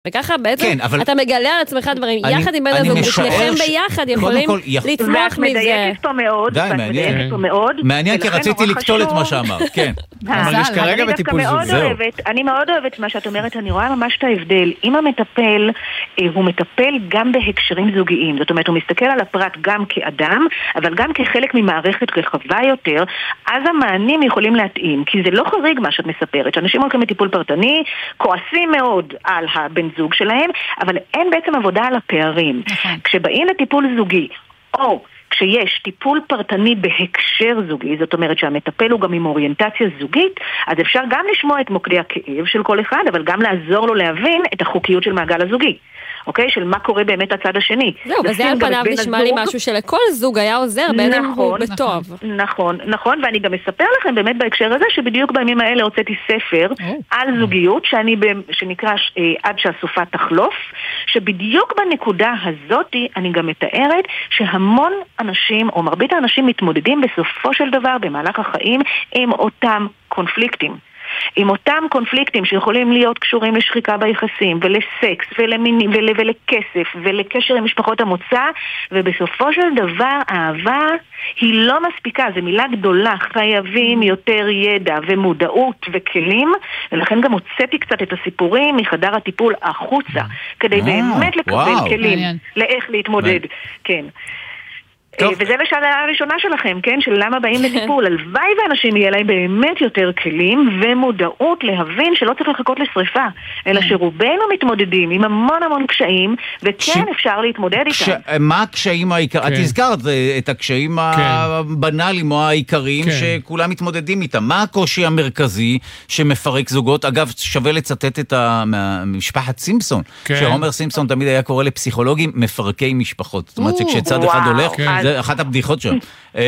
וככה בעצם אתה מגלה על עצמך דברים, יחד עם בן הזוג, ושניכם ביחד יכולים לצמוח מזה. מדייקת פה מאוד, די, מעניין, כי רציתי לקטול את מה שאמרת, כן. אבל יש כרגע בטיפול זוגי. אני מאוד אוהבת מה שאת אומרת, אני רואה ממש את ההבדל. אם המטפל, הוא מטפל גם בהקשרים זוגיים, זאת אומרת, הוא מסתכל על הפרט גם כאדם, אבל גם כחלק ממערכת רחבה יותר, אז המענים יכולים להתאים, כי זה לא חריג מה שאת מספרת, שאנשים הולכים לטיפול פרטני, כועסים מאוד על הבן זוג שלהם, אבל אין בעצם עבודה על הפערים. כשבאים לטיפול זוגי, או כשיש טיפול פרטני בהקשר זוגי, זאת אומרת שהמטפל הוא גם עם אוריינטציה זוגית, אז אפשר גם לשמוע את מוקדי הכאב של כל אחד, אבל גם לעזור לו להבין את החוקיות של מעגל הזוגי. אוקיי? של מה קורה באמת הצד השני. זהו, וזה על פניו נשמע לי משהו שלכל זוג היה עוזר, בין אם הוא בטוב. נכון, ואני גם אספר לכם באמת בהקשר הזה, שבדיוק בימים האלה הוצאתי ספר על זוגיות, שנקרא עד שהסופה תחלוף, שבדיוק בנקודה הזאת אני גם מתארת שהמון אנשים, או מרבית האנשים מתמודדים בסופו של דבר במהלך החיים עם אותם קונפליקטים. עם אותם קונפליקטים שיכולים להיות קשורים לשחיקה ביחסים ולסקס ולכסף ולקשר עם משפחות המוצא, ובסופו של דבר האהבה היא לא מספיקה, זו מילה גדולה, חייבים יותר ידע ומודעות וכלים, ולכן גם הוצאתי קצת את הסיפורים מחדר הטיפול החוצה, כדי באמת לקבל כלים לאיך להתמודד. כן. וזה לשאלה הראשונה שלכם, כן? של למה באים לטיפול. הלוואי ואנשים יהיה להם באמת יותר כלים ומודעות להבין שלא צריך לחכות לשריפה, אלא שרובנו מתמודדים עם המון המון קשיים, וכן אפשר להתמודד איתם. מה הקשיים העיקריים? את הזכרת את הקשיים הבנאליים או העיקריים שכולם מתמודדים איתם. מה הקושי המרכזי שמפרק זוגות? אגב, שווה לצטט את משפחת סימפסון, שעומר סימפסון תמיד היה קורא לפסיכולוגים מפרקי משפחות. זאת אומרת שכשצד אחד הולך, זה אחת הבדיחות שם.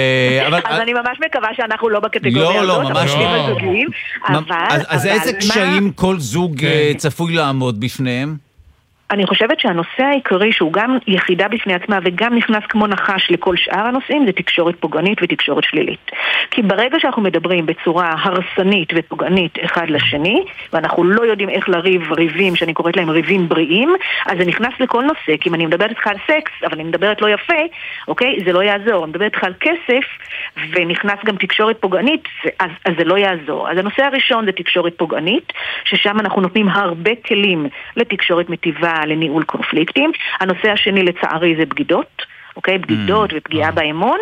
אז אני ממש מקווה שאנחנו לא בקטגוריה הזאת. לא, ממש לא. אז איזה קשיים כל זוג צפוי לעמוד בפניהם? אני חושבת שהנושא העיקרי שהוא גם יחידה בפני עצמה וגם נכנס כמו נחש לכל שאר הנושאים זה תקשורת פוגענית ותקשורת שלילית. כי ברגע שאנחנו מדברים בצורה הרסנית ופוגענית אחד לשני, ואנחנו לא יודעים איך לריב ריבים, שאני קוראת להם ריבים בריאים, אז זה נכנס לכל נושא. כי אם אני מדברת איתך על סקס, אבל אני מדברת לא יפה, אוקיי? זה לא יעזור. אני מדברת איתך על כסף, ונכנס גם תקשורת פוגענית, אז זה לא יעזור. אז הנושא הראשון זה תקשורת פוגענית, ששם אנחנו נותנים הרבה כלים לתקשורת מטיבה, לניהול קונפליקטים. הנושא השני לצערי זה בגידות, אוקיי? בגידות ופגיעה באמון.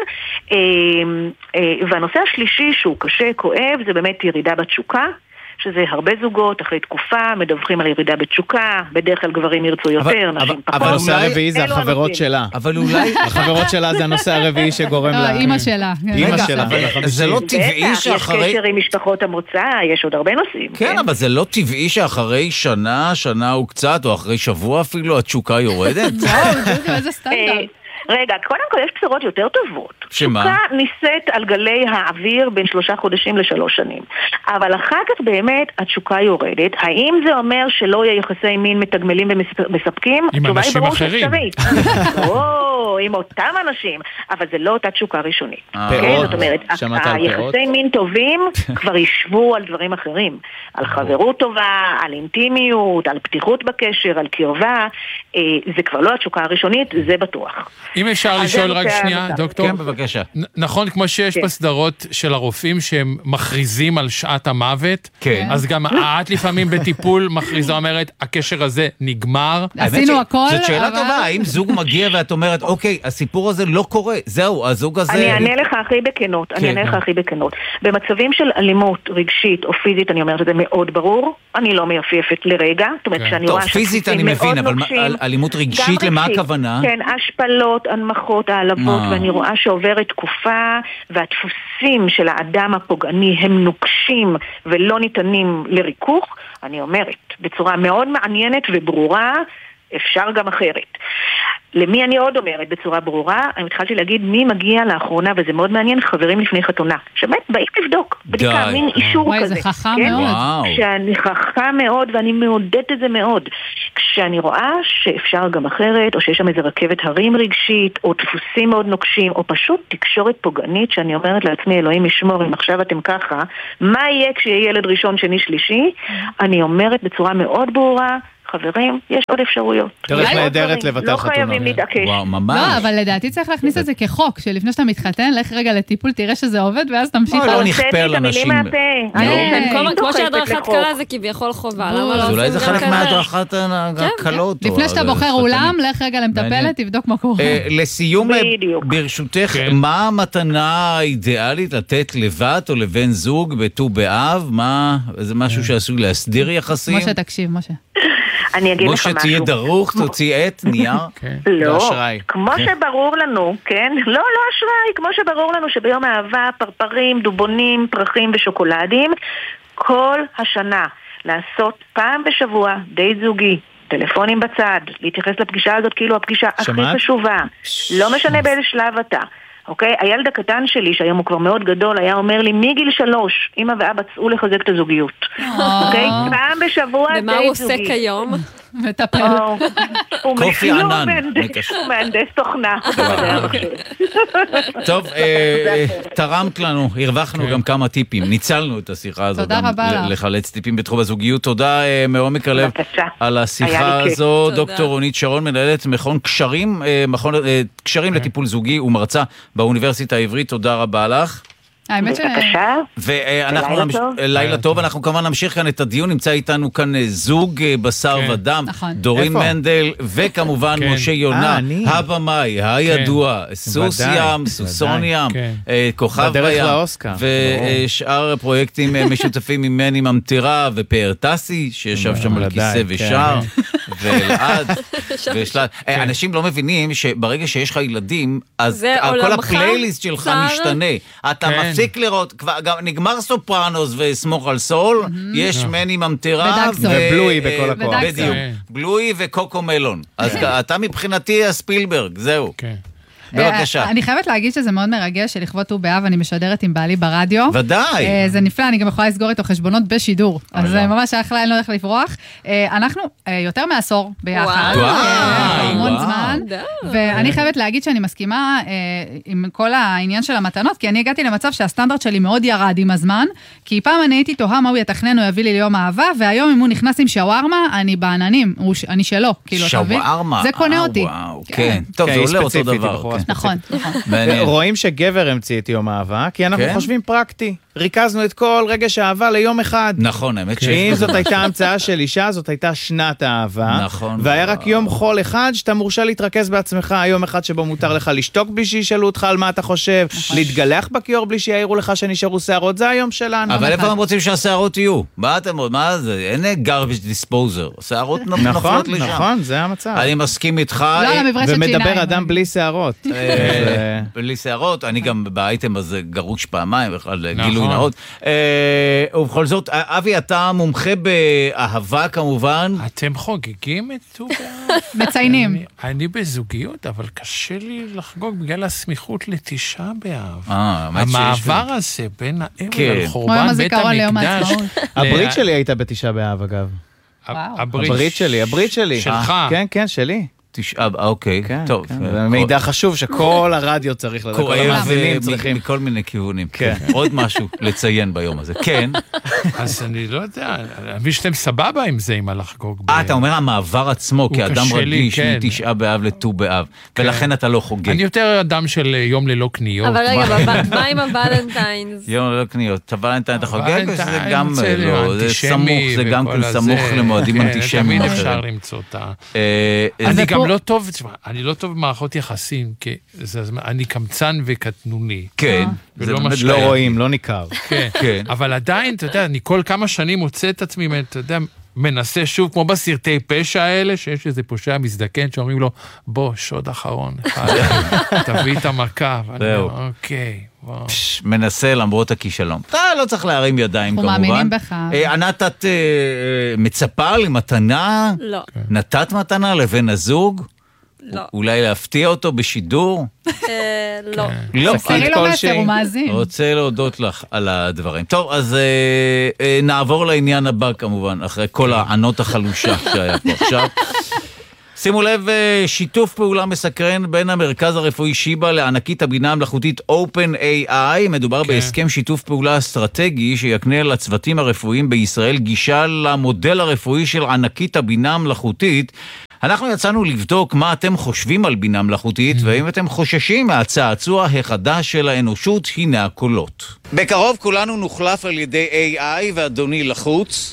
והנושא השלישי שהוא קשה, כואב, זה באמת ירידה בתשוקה, שזה הרבה זוגות, אחרי תקופה, מדווחים על ירידה בתשוקה, בדרך כלל גברים ירצו יותר, נשים פחות. אבל הנושא הרביעי זה החברות שלה. אבל אולי... החברות שלה זה הנושא הרביעי שגורם לה... אמא שלה. אמא שלה. זה לא טבעי שאחרי... יש קשר עם משפחות המוצא, יש עוד הרבה נושאים. כן, אבל זה לא טבעי שאחרי שנה וקצת, או אחרי שבוע אפילו, התשוקה יורדת? איזה סטנדרט. רגע, קודם כל יש בשורות יותר טובות. שמה? תשוקה ניסית על גלי האוויר בין 3 חודשים ל3 שנים. אבל אחר כך באמת התשוקה יורדת. האם זה אומר שלא יהיה יחסי מין מתגמלים ומספקים? עם אנשים אחרים. או, עם אותם אנשים. אבל זה לא אותה תשוקה ראשונית. פירות, זאת אומרת, היחסי מין טובים כבר ישבו על דברים אחרים. על חברות טובה, על אינטימיות, על פתיחות בקשר, על קרבה. זה כבר לא התשוקה הראשונית, זה בטוח. אם אפשר לשאול רק שנייה, דוקטור. כן, בבקשה. נכון, כמו שיש בסדרות של הרופאים שהם מכריזים על שעת המוות, אז גם את לפעמים בטיפול מכריזה אומרת, הקשר הזה נגמר. עשינו הכל. זאת שאלה טובה, האם זוג מגיע ואת אומרת, אוקיי, הסיפור הזה לא קורה, זהו, הזוג הזה... אני אענה לך הכי בכנות. במצבים של אלימות רגשית או פיזית, אני אומרת, זה מאוד ברור, אני לא מייפייפת לרגע. טוב, פיזית אני מבין, אבל אלימות רגשית למה הכוונה? כן, השפלות, הנמכות, העלבות, ואני רואה שעוברת תקופה, והדפוסים של האדם הפוגעני הם נוקשים ולא ניתנים לריכוך. אני אומרת, בצורה מאוד מעניינת וברורה, אפשר גם אחרת. למי אני עוד אומרת בצורה ברורה? אני התחלתי להגיד מי מגיע לאחרונה, וזה מאוד מעניין, חברים לפני חתונה. שבאמת באים לבדוק, בדיקה, מין אישור כזה. זה חכם מאוד. שאני חכם מאוד, ואני מעודדת את זה מאוד. כשאני רואה שאפשר גם אחרת, או שיש שם איזה רכבת הרים רגשית, או דפוסים מאוד נוקשים, או פשוט תקשורת פוגענית, שאני אומרת לעצמי, אלוהים ישמור, אם עכשיו אתם ככה, מה יהיה כשיהיה ילד ראשון, שני, שלישי? אני אומרת בצורה מאוד ברורה, חברים, יש עוד אפשרויות. דרך נהדרת לבטל חתונה. לא חייבים להתעקש. וואו, ממש. לא, אבל לדעתי צריך להכניס את זה כחוק, שלפני שאתה מתחתן, לך רגע לטיפול, תראה שזה עובד, ואז תמשיך. לא נכפה לאנשים. כמו שהדרכת קלה זה כביכול חובה. אז אולי זה חלק מהדרכת הקלות. לפני שאתה בוחר אולם, לך רגע למטפלת, תבדוק מה קורה. לסיום, ברשותך, מה המתנה האידיאלית לתת לבת או לבן זוג בט"ו באב? זה משהו שעשוי להסדיר יחסים? משה, תקשיב, משה. אני אגיד לך משהו. משה, תהיה דרוך, תוציא עט, נייר. לא, כמו שברור לנו, כן? לא אשראי, כמו שברור לנו שביום האהבה, פרפרים, דובונים, פרחים ושוקולדים, כל השנה לעשות פעם בשבוע דייט זוגי, טלפונים בצד, להתייחס לפגישה הזאת כאילו הפגישה הכי חשובה. לא משנה באיזה שלב אתה. אוקיי? הילד הקטן שלי, שהיום הוא כבר מאוד גדול, היה אומר לי, מגיל 3, אמא ואבא צאו לחזק את הזוגיות. אוקיי? פעם בשבוע די זוגי. ומה הוא עושה כיום? מטפל. קופי ענן. הוא מהנדס תוכנה. טוב, תרמת לנו, הרווחנו גם כמה טיפים, ניצלנו את השיחה הזאת. תודה רבה לך. לחלץ טיפים בתחום הזוגיות. תודה מעומק הלב על השיחה הזו. דוקטור רונית שרון, מנהלת מכון קשרים לטיפול זוגי ומרצה באוניברסיטה העברית. תודה רבה לך. האמת ואנחנו לילה טוב, אנחנו כמובן נמשיך כאן את הדיון, נמצא איתנו כאן זוג בשר ודם, דורין מנדל וכמובן משה יונה, הבמאי הידוע, סוס ים, סוסון ים, כוכב בים ושאר הפרויקטים משותפים עם מני ממטירה ופאר טסי שישב שם על כיסא ושר ואלעד ושלל. אנשים לא מבינים שברגע שיש לך ילדים אז כל הפלייליסט שלך משתנה, אתה מפסיק לראות, נגמר סופרנוס וסמוך על סול, יש מני ממטירה ובלואי בכל הכוח. בדיוק, בלואי וקוקו מלון. אז אתה מבחינתי הספילברג, זהו. בבקשה. אני חייבת להגיד שזה מאוד מרגש, שלכבוד ט"ו באב אני משדרת עם בעלי ברדיו. ודאי. זה נפלא, אני גם יכולה לסגור איתו חשבונות בשידור. אז זה ממש אחלה, אני לא הולך לברוח. אנחנו יותר מעשור ביחד. המון זמן. ואני חייבת להגיד שאני מסכימה עם כל העניין של המתנות, כי אני הגעתי למצב שהסטנדרט שלי מאוד ירד עם הזמן, כי פעם אני הייתי תוהה מה הוא יתכנן, הוא יביא לי ליום אהבה, והיום אם הוא נכנס עם שווארמה, אני בעננים, אני שלו. שווארמה. זה קונה אותי. כן. טוב, זה עולה אותו דבר. נכון. רואים שגבר המציא את יום האהבה, כי אנחנו חושבים פרקטי. ריכזנו את כל רגש האהבה ליום אחד. נכון, האמת אם זאת הייתה המצאה של אישה, זאת הייתה שנת האהבה. נכון. והיה רק יום חול אחד שאתה מורשה להתרכז בעצמך, יום אחד שבו מותר לך לשתוק בלי שישאלו אותך על מה אתה חושב, להתגלח בכיור בלי שיעירו לך שנשארו שערות, זה היום שלנו. אבל איפה הם רוצים שהשערות יהיו? מה זה? אין garbage disposer. השערות נופלות לשם. נכון, זה המצב. אני מסכים איתך. ומדבר אדם בלי שערות. בלי שערות, אני גם באייטם הזה גרוש פעמיים, בכלל גילוי נאות. ובכל זאת, אבי, אתה מומחה באהבה כמובן. אתם חוגגים את ט"ו באב? מציינים. אני בזוגיות, אבל קשה לי לחגוג בגלל הסמיכות לתשעה באב. המעבר הזה בין האבל על חורבן בית המקדש. הברית שלי הייתה בתשעה באב, אגב. הברית שלי. שלך. כן, כן, שלי. אוקיי, טוב. זה מידע חשוב שכל הרדיו צריך לדעת. כל המאזינים צריכים. מכל מיני כיוונים. עוד משהו לציין ביום הזה. כן. אז אני לא יודע, אני מבין שאתם סבבה עם זה, עם הלחגוג. אתה אומר המעבר עצמו, כאדם רגיש מתשעה באב לט"ו באב, ולכן אתה לא חוגג. אני יותר אדם של יום ללא קניות. אבל רגע, מה עם הוולנטיינס? יום ללא קניות. את הוולנטיין אתה חוגג? זה גם לא, זה סמוך, זה גם כן סמוך למועדים אנטישמיים. תמיד אפשר למצוא אותה. אני גם לא טוב, אני לא טוב במערכות יחסים, כי אני קמצן וקטנוני. כן. לא רואים, לא ניכר. כן. אבל עדיין, אתה יודע, אני כל כמה שנים מוצא את עצמי, אתה יודע, מנסה שוב, כמו בסרטי פשע האלה, שיש איזה פושע מזדקן, שאומרים לו, בוא, שוד אחרון, תביא את המכה. זהו. אוקיי. מנסה למרות הכישלון. אתה לא צריך להרים ידיים כמובן. אנחנו מאמינים בך. ענת, את מצפה למתנה? לא. נתת מתנה לבן הזוג? לא. אולי להפתיע אותו בשידור? לא. לא. תראי לו מסר, הוא מאזין. רוצה להודות לך על הדברים. טוב, אז נעבור לעניין הבא כמובן, אחרי כל הענות החלושה שהיה פה עכשיו. שימו לב, שיתוף פעולה מסקרן בין המרכז הרפואי שיבא לענקית הבינה המלאכותית OpenAI. מדובר בהסכם שיתוף פעולה אסטרטגי שיקנה לצוותים הרפואיים בישראל גישה למודל הרפואי של ענקית הבינה המלאכותית. אנחנו יצאנו לבדוק מה אתם חושבים על בינה מלאכותית, ואם אתם חוששים מהצעצוע החדש של האנושות, הנה הקולות. בקרוב כולנו נוחלף על ידי AI ואדוני לחוץ.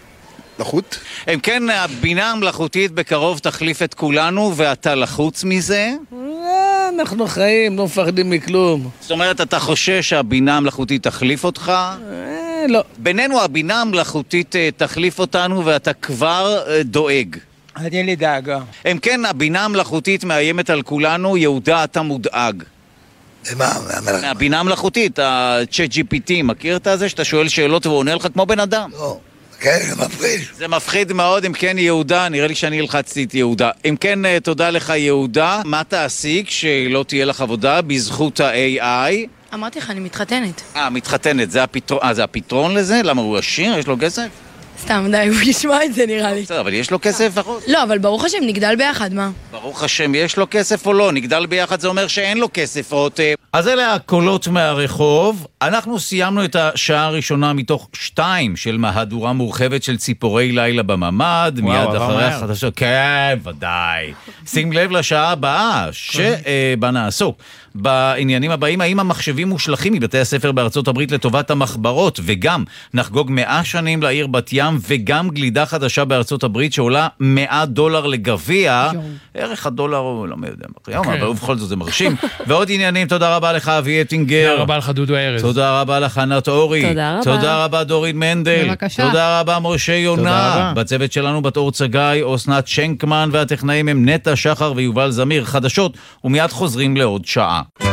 לחוץ? אם כן, הבינה המלאכותית בקרוב תחליף את כולנו, ואתה לחוץ מזה? אנחנו חיים, לא מפחדים מכלום. זאת אומרת, אתה חושש שהבינה המלאכותית תחליף אותך? לא. בינינו, הבינה המלאכותית תחליף אותנו, ואתה כבר דואג. אני לי דאגה. אם כן, הבינה המלאכותית מאיימת על כולנו, יהודה, אתה מודאג. מה? הבינה המלאכותית, ה-ChatGPT, מכיר את זה? שאתה שואל שאלות ועונה לך כמו בן אדם? לא. כן, זה מפחיד. זה מפחיד מאוד. אם כן, יהודה, נראה לי שאני הלחצתי את יהודה. אם כן, תודה לך, יהודה. מה תעשי כשלא תהיה לך עבודה בזכות ה-AI? אמרתי לך, אני מתחתנת. מתחתנת, זה הפתרון לזה? למה הוא עשיר? יש לו כסף? סתם, די, הוא ישמע את זה נראה לי. בסדר, אבל יש לו כסף לפחות? לא, אבל ברוך השם, נגדל ביחד, מה? ברוך השם, יש לו כסף או לא? נגדל ביחד זה אומר שאין לו כסף, רותם. אז אלה הקולות מהרחוב. אנחנו סיימנו את השעה הראשונה מתוך 2 של מהדורה מורחבת של ציפורי לילה בממד, מיד אחרי החדשות. כן, ודאי. שים לב לשעה הבאה, שבה נעסוק. בעניינים הבאים, האם המחשבים מושלכים מבתי הספר בארצות הברית לטובת המחברות, וגם נחגוג 100 שנים לעיר בת ים, וגם גלידה חדשה בארצות הברית שעולה $100 לגביע. ערך הדולר הוא לא יודע מה היום, אבל ובכל זאת זה מרשים. ועוד עניינים, תודה רבה לך אבי אטינגר. תודה רבה לך דודו ארז. תודה רבה לך ענת אורי. תודה רבה דורית מנדל. תודה רבה משה יונה. בצוות שלנו בתור צגאי, אסנת שנקמן, והטכנאים הם נטע שחר ויובל זמיר. חדשות, ומיד חוזרים לעוד שעה.